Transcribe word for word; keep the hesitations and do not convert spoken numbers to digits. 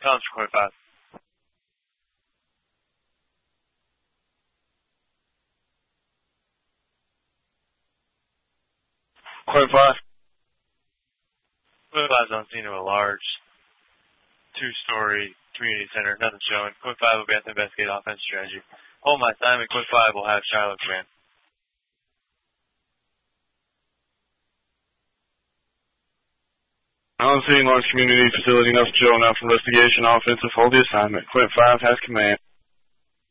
Challenge for Point five. Point five. Point five is on scene of a large two-story community center. Nothing showing. Point five will be at the investigate offense strategy. Hold my assignment. Point five will have Shiloh command. I'm seeing large community facility. Nothing showing up for investigation offensive. Hold the assignment. Point five has command.